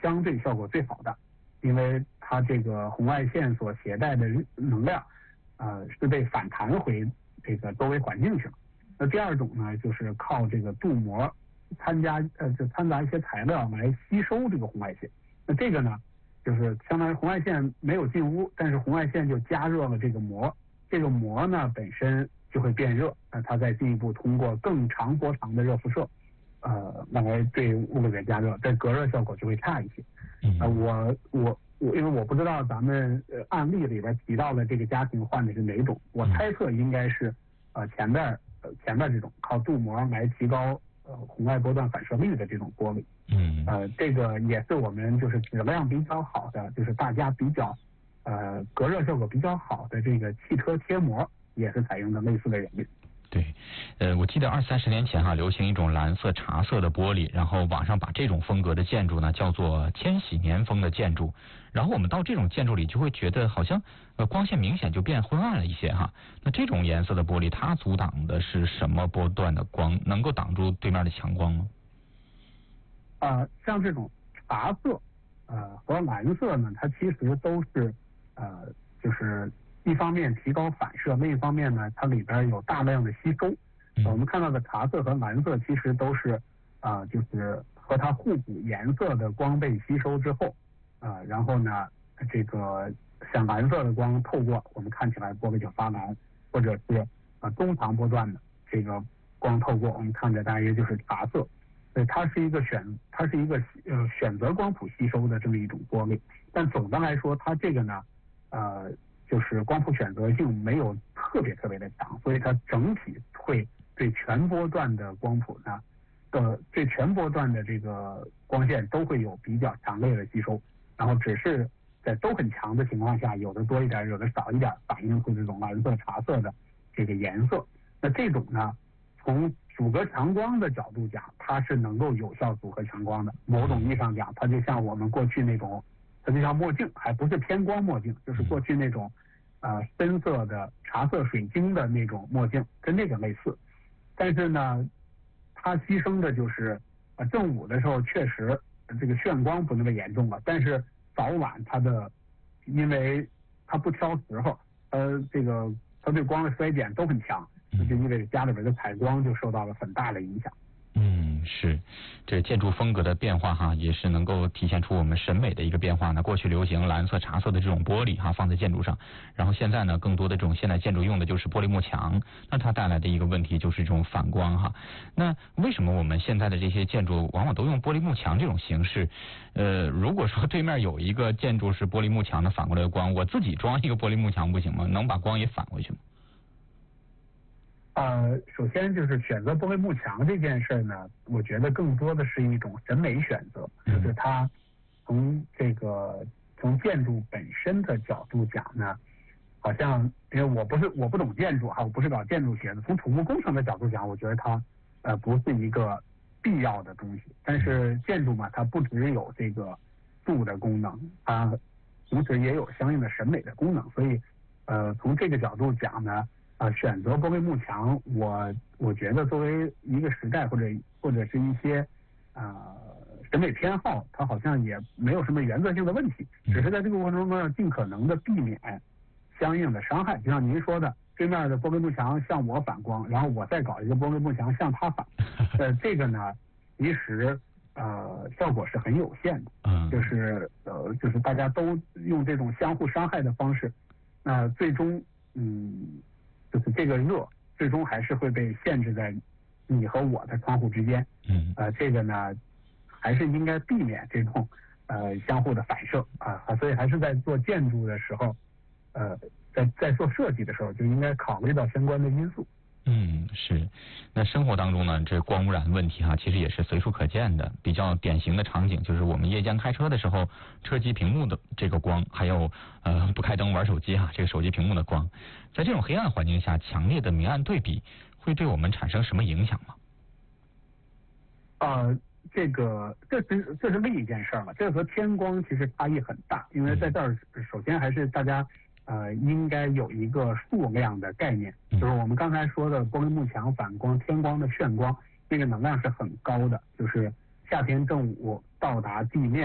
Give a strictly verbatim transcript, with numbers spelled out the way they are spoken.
相对效果最好的，因为它这个红外线所携带的能量，呃，是被反弹回这个周围环境去了。那第二种呢，就是靠这个镀膜参加呃，就掺杂一些材料来吸收这个红外线。那这个呢，就是相当于红外线没有进屋，但是红外线就加热了这个膜，这个膜呢本身就会变热，那它再进一步通过更长波长的热辐射，呃，来对物质给加热，这隔热效果就会差一些。呃，我我我，因为我不知道咱们呃案例里边提到的这个家庭换的是哪种，我猜测应该是呃前边呃前边这种靠镀膜来提高呃红外波段反射率的这种玻璃。 嗯， 呃，这个也是我们就是质量比较好的，就是大家比较呃隔热效果比较好的这个汽车贴膜，也是采用的类似的原理。 对，呃，我记得二三十年前哈、啊，流行一种蓝色茶色的玻璃，然后网上把这种风格的建筑呢叫做千禧年风的建筑，然后我们到这种建筑里就会觉得好像呃光线明显就变昏暗了一些哈。那这种颜色的玻璃，它阻挡的是什么波段的光？能够挡住对面的强光吗？ 呃，像这种茶色呃和蓝色呢，它其实都是呃就是一方面提高反射，另一方面呢，它里边有大量的吸收。呃、我们看到的茶色和蓝色其实都是啊、呃，就是和它互补颜色的光被吸收之后啊、呃，然后呢，这个像蓝色的光透过，我们看起来玻璃就发蓝，或者是啊、呃、中长波段的这个光透过，我们看着大约就是茶色。所以它是一个选，它是一个呃选择光谱吸收的这么一种玻璃。但总的来说，它这个呢，呃。就是光谱选择性没有特别特别的强，所以它整体会对全波段的光谱呢，呃，对全波段的这个光线都会有比较强烈的吸收，然后只是在都很强的情况下，有的多一点，有的少一点，反映出这种蓝色、茶色的这个颜色。那这种呢，从阻隔强光的角度讲，它是能够有效阻隔强光的。某种意义上讲，它就像我们过去那种。它就像墨镜，还不是偏光墨镜，就是过去那种，呃，深色的茶色水晶的那种墨镜，跟那个类似。但是呢，它牺牲的就是，呃，正午的时候确实这个眩光不那么严重了，但是早晚它的，因为它不挑时候，呃，这个它对光的衰减都很强，那就意味着家里边的采光就受到了很大的影响。 嗯，是，这建筑风格的变化哈，也是能够体现出我们审美的一个变化呢。过去流行蓝色、茶色的这种玻璃哈，放在建筑上，然后现在呢，更多的这种现代建筑用的就是玻璃幕墙，那它带来的一个问题就是这种反光哈。那为什么我们现在的这些建筑往往都用玻璃幕墙这种形式？呃，如果说对面有一个建筑是玻璃幕墙的反过来的光，我自己装一个玻璃幕墙不行吗？能把光也反回去吗？ 呃，首先就是选择玻璃幕墙这件事呢，我觉得更多的是一种审美选择，就是它从这个从建筑本身的角度讲呢，好像因为我不是我不懂建筑哈，我不是搞建筑学的，从土木工程的角度讲，我觉得它呃不是一个必要的东西。但是建筑嘛，它不只有这个镀的功能，它同时也有相应的审美的功能，所以呃从这个角度讲呢。啊、呃，选择玻璃幕墙，我我觉得作为一个时代或者或者是一些啊、呃、审美偏好，它好像也没有什么原则性的问题，只是在这个过程中呢，尽可能的避免相应的伤害。就像您说的，对面的玻璃幕墙向我反光，然后我再搞一个玻璃幕墙向他反，呃，这个呢，其实呃效果是很有限的，就是呃就是大家都用这种相互伤害的方式，那、呃、最终嗯。就是这个热最终还是会被限制在你和我的窗户之间， 嗯， 呃，这个呢还是应该避免这种呃相互的反射啊，所以还是在做建筑的时候，呃，在在做设计的时候就应该考虑到相关的因素。 嗯，是。那生活当中呢，这光污染问题哈，其实也是随处可见的。比较典型的场景就是我们夜间开车的时候，车机屏幕的这个光，还有呃不开灯玩手机哈，这个手机屏幕的光，在这种黑暗环境下，强烈的明暗对比会对我们产生什么影响吗？ 呃，这个这是这是另一件事了，这和天光其实差异很大，因为在这儿首先还是大家。呃，应该有一个数量的概念，就是我们刚才说的玻璃幕墙反光、天光的眩光，那个能量是很高的，就是夏天正午到达地面。